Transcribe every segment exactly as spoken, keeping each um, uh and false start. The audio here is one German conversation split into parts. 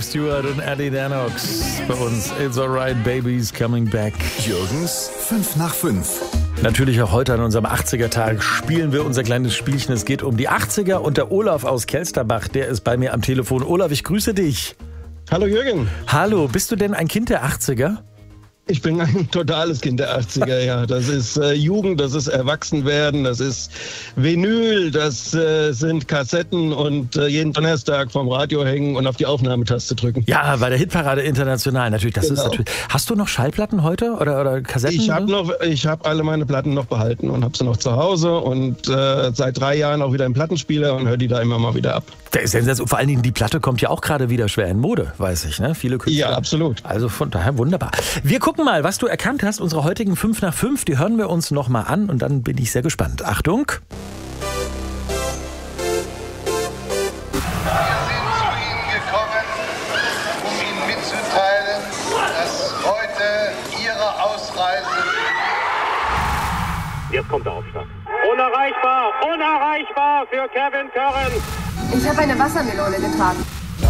Stewart und Eddie Lennox bei uns. It's alright, baby's coming back. Jürgens fünf nach fünf. Natürlich auch heute an unserem achtziger-Tag spielen wir unser kleines Spielchen. Es geht um die achtziger und der Olaf aus Kelsterbach, der ist bei mir am Telefon. Olaf, ich grüße dich. Hallo Jürgen. Hallo, bist du denn ein Kind der achtziger? Ich bin ein totales Kind der achtziger, ja. Das ist äh, Jugend, das ist Erwachsenwerden, das ist Vinyl, das äh, sind Kassetten und äh, jeden Donnerstag vom Radio hängen und auf die Aufnahmetaste drücken. Ja, bei der Hitparade International natürlich. Das Genau. ist natürlich. Hast du noch Schallplatten heute oder, oder Kassetten? Ich habe noch, ich habe alle meine Platten noch behalten und habe sie noch zu Hause und äh, seit drei Jahren auch wieder im Plattenspieler und höre die da immer mal wieder ab. Der ist sensationell. Vor allen Dingen die Platte kommt ja auch gerade wieder schwer in Mode, weiß ich, ne? Viele Künstler. Ja, absolut. Also von daher wunderbar. Wir gucken mal, was du erkannt hast. Unsere heutigen fünf nach fünf, die hören wir uns noch mal an und dann bin ich sehr gespannt. Achtung. Wir sind zu Ihnen gekommen, um Ihnen mitzuteilen, dass heute Ihre Ausreise... Jetzt kommt der Aufschlag. Unerreichbar, unerreichbar für Kevin Curran. Ich habe eine Wassermelone getragen.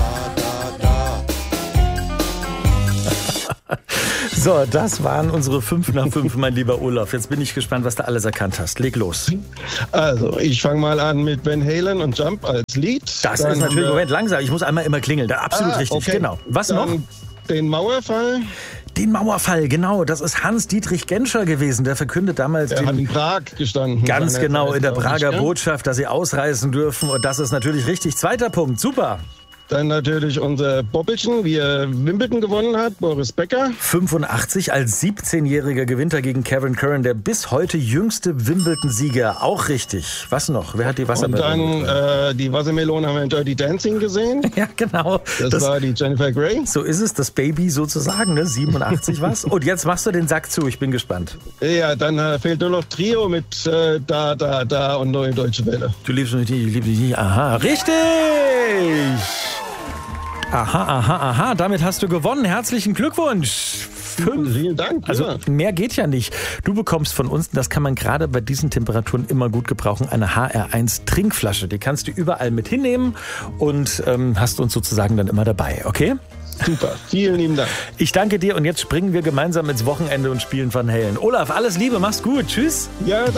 So, das waren unsere fünf nach fünf, mein lieber Olaf. Jetzt bin ich gespannt, was du alles erkannt hast. Leg los. Also, ich fange mal an mit Van Halen und Jump als Lied. Das Dann ist natürlich, haben wir- Moment, langsam. Ich muss einmal immer klingeln. Da, absolut Ah, richtig, okay. genau. Was Dann noch? Den Mauerfall. Den Mauerfall, genau. Das ist Hans-Dietrich Genscher gewesen. Der verkündet damals Der hat den, in Prag gestanden. ganz Seiner genau Zeit, in der glaub ich, Prager ja. Botschaft, dass sie ausreisen dürfen. Und das ist natürlich richtig. Zweiter Punkt, super. Dann natürlich unser Bobbelchen, wie er Wimbledon gewonnen hat, Boris Becker. fünfundachtzig als siebzehnjähriger gewinnt er gegen Kevin Curran, der bis heute jüngste Wimbledon-Sieger. Auch richtig. Was noch? Wer hat die Und Wassermelone? dann äh, die Wassermelone haben wir in Dirty Dancing gesehen. Ja, genau. Das, Das- war die Jennifer Grey. So ist es, das Baby sozusagen, ne? siebenundachtzig was. Und jetzt machst du den Sack zu, ich bin gespannt. Ja, dann äh, fehlt nur noch Trio mit äh, Da, Da, Da und Neue Deutsche Welle. Du liebst mich nicht, ich liebe dich nicht. Aha, richtig! Aha, aha, aha, damit hast du gewonnen. Herzlichen Glückwunsch. Fünf. Vielen Dank. Also ja. mehr geht ja nicht. Du bekommst von uns, das kann man gerade bei diesen Temperaturen immer gut gebrauchen, eine H R eins Trinkflasche. Die kannst du überall mit hinnehmen und ähm, hast uns sozusagen dann immer dabei, okay? Super, vielen lieben Dank. Ich danke dir und jetzt springen wir gemeinsam ins Wochenende und spielen Van Halen. Olaf, alles Liebe, mach's gut. Tschüss. Ja,